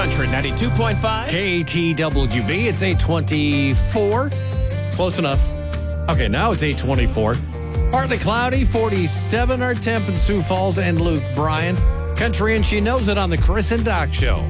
Country 92.5. KTWB, it's 8:24. Close enough. Okay, now it's 8:24. Partly cloudy, 47 our temp in Sioux Falls and Luke Bryan. Country and She Knows It on the Chris and Doc Show.